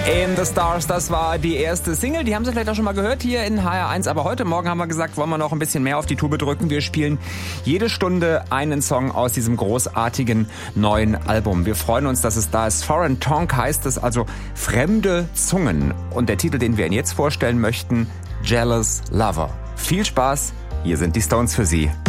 In the Stars, das war die erste Single. Die haben Sie vielleicht auch schon mal gehört hier in HR1. Aber heute Morgen haben wir gesagt, wollen wir noch ein bisschen mehr auf die Tube drücken. Wir spielen jede Stunde einen Song aus diesem großartigen neuen Album. Wir freuen uns, dass es da ist. Foreign Tongue heißt es, also fremde Zungen. Und der Titel, den wir Ihnen jetzt vorstellen möchten, Jealous Lover. Viel Spaß, hier sind die Stones für Sie.